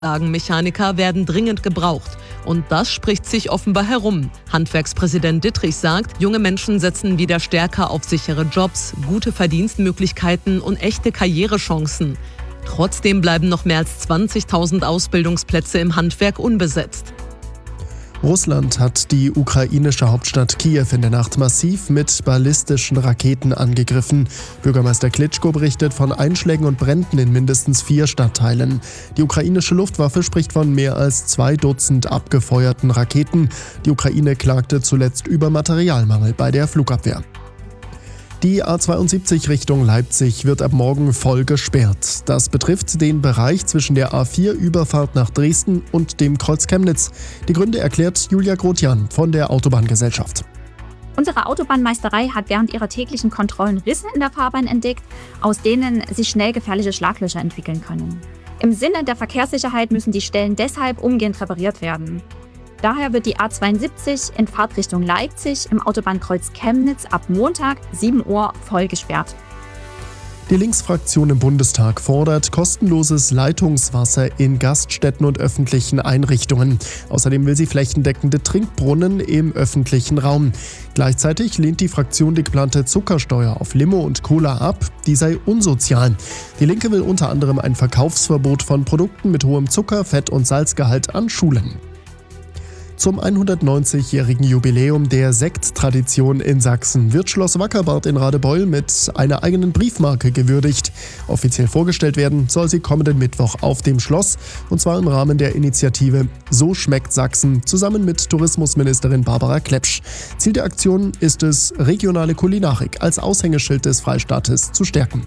Anlagenmechaniker werden dringend gebraucht. Und das spricht sich offenbar herum. Handwerkspräsident Dittrich sagt, junge Menschen setzen wieder stärker auf sichere Jobs, gute Verdienstmöglichkeiten und echte Karrierechancen. Trotzdem bleiben noch mehr als 20.000 Ausbildungsplätze im Handwerk unbesetzt. Russland hat die ukrainische Hauptstadt Kiew in der Nacht massiv mit ballistischen Raketen angegriffen. Bürgermeister Klitschko berichtet von Einschlägen und Bränden in mindestens 4 Stadtteilen. Die ukrainische Luftwaffe spricht von mehr als 2 Dutzend abgefeuerten Raketen. Die Ukraine klagte zuletzt über Materialmangel bei der Flugabwehr. Die A72 Richtung Leipzig wird ab morgen voll gesperrt. Das betrifft den Bereich zwischen der A4-Überfahrt nach Dresden und dem Kreuz Chemnitz. Die Gründe erklärt Julia Grotian von der Autobahngesellschaft. Unsere Autobahnmeisterei hat während ihrer täglichen Kontrollen Risse in der Fahrbahn entdeckt, aus denen sich schnell gefährliche Schlaglöcher entwickeln können. Im Sinne der Verkehrssicherheit müssen die Stellen deshalb umgehend repariert werden. Daher wird die A72 in Fahrtrichtung Leipzig im Autobahnkreuz Chemnitz ab Montag 7 Uhr voll gesperrt. Die Linksfraktion im Bundestag fordert kostenloses Leitungswasser in Gaststätten und öffentlichen Einrichtungen. Außerdem will sie flächendeckende Trinkbrunnen im öffentlichen Raum. Gleichzeitig lehnt die Fraktion die geplante Zuckersteuer auf Limo und Cola ab. Die sei unsozial. Die Linke will unter anderem ein Verkaufsverbot von Produkten mit hohem Zucker-, Fett- und Salzgehalt an Schulen. Zum 190-jährigen Jubiläum der Sekttradition in Sachsen wird Schloss Wackerbad in Radebeul mit einer eigenen Briefmarke gewürdigt. Offiziell vorgestellt werden soll sie kommenden Mittwoch auf dem Schloss, und zwar im Rahmen der Initiative So schmeckt Sachsen zusammen mit Tourismusministerin Barbara Klepsch. Ziel der Aktion ist es, regionale Kulinarik als Aushängeschild des Freistaates zu stärken.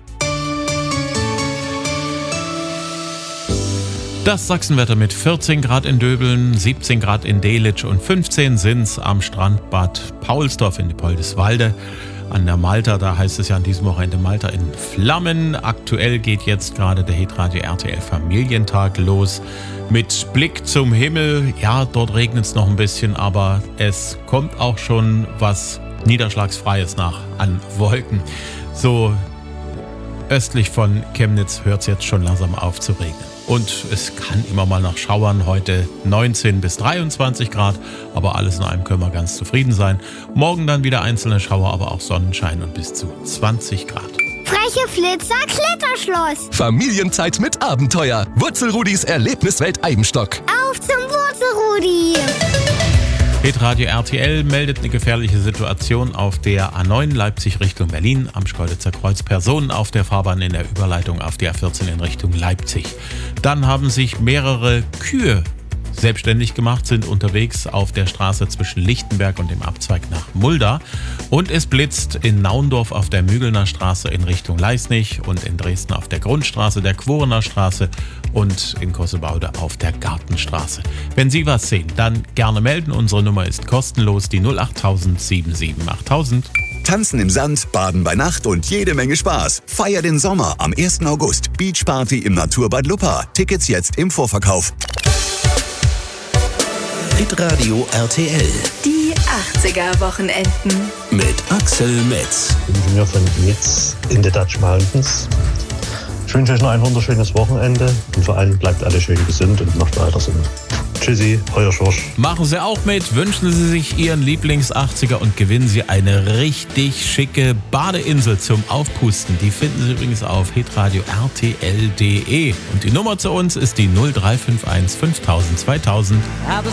Das Sachsenwetter mit 14 Grad in Döbeln, 17 Grad in Delitzsch und 15 sind's am Strand Bad Paulsdorf in Diepoldeswalde. An der Malta, da heißt es ja an diesem Wochenende Malta in Flammen. Aktuell geht jetzt gerade der Hitradio RTL Familientag los. Mit Blick zum Himmel, ja, dort regnet es noch ein bisschen, aber es kommt auch schon was Niederschlagsfreies nach an Wolken. So östlich von Chemnitz hört es jetzt schon langsam auf zu regnen. Und es kann immer mal noch schauern, heute 19 bis 23 Grad, aber alles in allem können wir ganz zufrieden sein. Morgen dann wieder einzelne Schauer, aber auch Sonnenschein und bis zu 20 Grad. Freche Flitzer, Kletterschloss. Familienzeit mit Abenteuer. Wurzelrudis Erlebniswelt Eibenstock. Auf zum Wurzelrudi. Hitradio RTL meldet eine gefährliche Situation auf der A9 Leipzig Richtung Berlin am Schkeuditzer Kreuz. Personen auf der Fahrbahn in der Überleitung auf die A14 in Richtung Leipzig. Dann haben sich mehrere Kühe selbstständig gemacht, sind unterwegs auf der Straße zwischen Lichtenberg und dem Abzweig nach Mulda. Und es blitzt in Naundorf auf der Mügelner Straße in Richtung Leisnig und in Dresden auf der Grundstraße, der Quorener Straße und in Kossebaude auf der Gartenstraße. Wenn Sie was sehen, dann gerne melden. Unsere Nummer ist kostenlos, die 08000 77 8000. Tanzen im Sand, Baden bei Nacht und jede Menge Spaß. Feier den Sommer am 1. August. Beachparty im Naturbad Luppa. Tickets jetzt im Vorverkauf. Hitradio RTL. Die 80er-Wochenenden. Mit Axel Metz. Ingenieur von Metz in the Dutch Mountains. Ich wünsche euch noch ein wunderschönes Wochenende und vor allem bleibt alle schön gesund und macht weiter so. Tschüssi, euer Schorsch. Machen Sie auch mit, wünschen Sie sich Ihren Lieblings-80er und gewinnen Sie eine richtig schicke Badeinsel zum Aufpusten. Die finden Sie übrigens auf hitradio rtl.de. Und die Nummer zu uns ist die 0351 5000 2000.